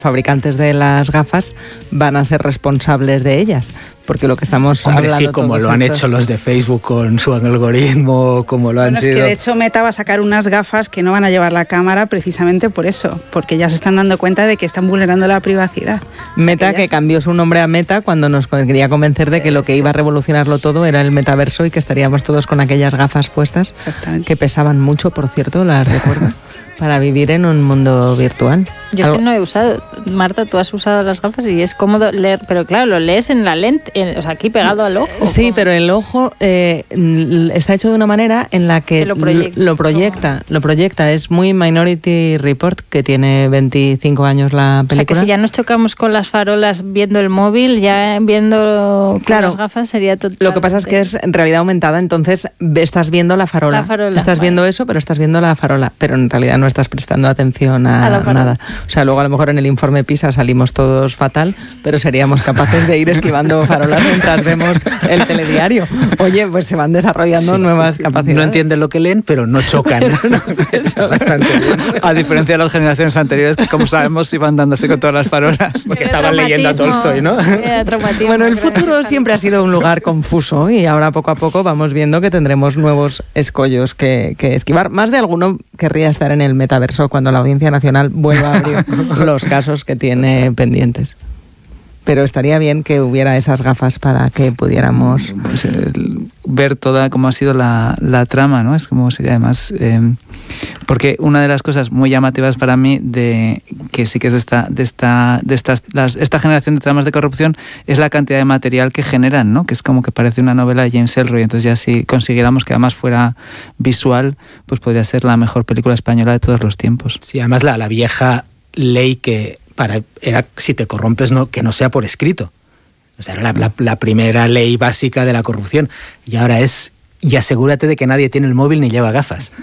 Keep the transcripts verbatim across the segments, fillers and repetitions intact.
fabricantes de las gafas van a ser responsables de ellas, porque lo que estamos Hombre, hablando... sí, como todos lo han estos... hecho los de Facebook con su algoritmo, como lo han bueno, sido... Es que de hecho Meta va a sacar unas gafas que no van a llevar la cámara precisamente por eso, porque ya se están dando cuenta de que están vulnerando la privacidad. O sea, Meta, que, que se... cambió su nombre a Meta cuando nos quería convencer de que lo que iba a revolucionarlo todo era el metaverso y que estaríamos todos con aquellas gafas puestas, que pesaban mucho, por cierto, las recuerdo, para vivir en un mundo virtual. Yo es que no he usado. Marta, tú has usado las gafas y es cómodo leer, pero claro, lo lees en la lente, en, o sea, aquí pegado al ojo. Sí, ¿cómo? pero el ojo eh, está hecho de una manera en la que, que lo proyecta. Lo proyecta, lo proyecta. Es muy Minority Report, que tiene veinticinco años la película. O sea, que si ya nos chocamos con las farolas viendo el móvil, ya viendo con claro, las gafas sería totalmente... Lo que pasa es que es en realidad aumentada, entonces estás viendo la farola. La farola estás vale. viendo eso, pero estás viendo la farola, pero en realidad no estás prestando atención a, a nada. O sea, luego a lo mejor en el informe PISA salimos todos fatal, pero seríamos capaces de ir esquivando farolas mientras vemos el telediario. Oye, pues se van desarrollando sí, nuevas capacidades. No entienden lo que leen, pero no chocan. No, está bastante bien. A diferencia de las generaciones anteriores, que como sabemos iban dándose con todas las farolas. Porque estaban leyendo a Tolstoy, ¿no? Bueno, el futuro siempre ha sido un lugar confuso y ahora poco a poco vamos viendo que tendremos nuevos escollos que, que esquivar. Más de alguno querría estar en el metaverso cuando la Audiencia Nacional vuelva a abrir los casos que tiene pendientes. Pero estaría bien que hubiera esas gafas para que pudiéramos... Pues el, ver toda cómo ha sido la, la trama, ¿no? Es como sería además... Eh, porque una de las cosas muy llamativas para mí de que sí que es de esta, de esta, de estas, las, esta generación de tramas de corrupción es la cantidad de material que generan, ¿no? Que es como que parece una novela de James Ellroy. Entonces ya si consiguiéramos que además fuera visual, pues podría ser la mejor película española de todos los tiempos. Sí, además la, la vieja ley que... Para, era si te corrompes no, que no sea por escrito. O sea, era la, la, la primera ley básica de la corrupción. Y ahora es, y asegúrate de que nadie tiene el móvil ni lleva gafas.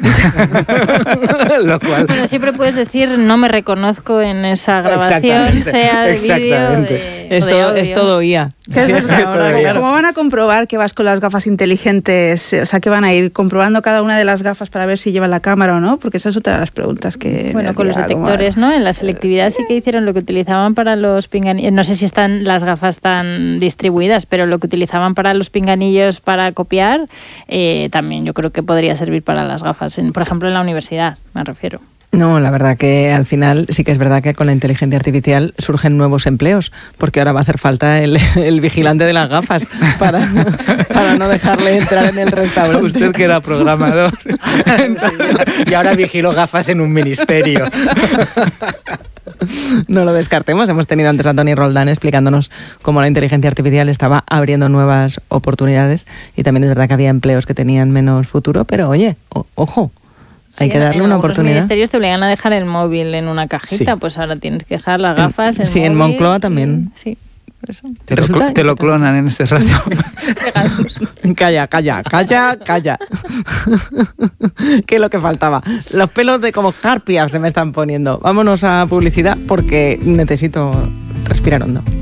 Lo cual... Bueno, siempre puedes decir, no me reconozco en esa grabación, sea de vídeo de, es, de todo, es todo I A. ¿Qué es verdad? Ahora, ¿cómo van a comprobar que vas con las gafas inteligentes? O sea, que van a ir comprobando cada una de las gafas para ver si llevan la cámara o no, porque esa es otra de las preguntas que... Bueno, con los detectores, ¿no? En la selectividad sí que hicieron lo que utilizaban para los pinganillos. No sé si están las gafas tan distribuidas, pero lo que utilizaban para los pinganillos para copiar, eh, también yo creo que podría servir para las gafas, en, por ejemplo, en la universidad, me refiero. No, la verdad que al final sí que es verdad que con la inteligencia artificial surgen nuevos empleos, porque ahora va a hacer falta el, el vigilante de las gafas para, para no dejarle entrar en el restaurante. Usted que era programador. Y ahora vigilo gafas en un ministerio. No lo descartemos. Hemos tenido antes a Toni Roldán explicándonos cómo la inteligencia artificial estaba abriendo nuevas oportunidades y también es verdad que había empleos que tenían menos futuro, pero oye, o, ojo. Hay sí, que darle en una oportunidad. Los ministerios te obligan a dejar el móvil en una cajita, sí. Pues ahora tienes que dejar las gafas. El sí, móvil, en Moncloa también. Sí, por eso. Te, lo, cl- te lo clonan en este rato. Calla, calla, calla, calla. ¿Qué es lo que faltaba? Los pelos de como carpias se me están poniendo. Vámonos a publicidad porque necesito respirar hondo.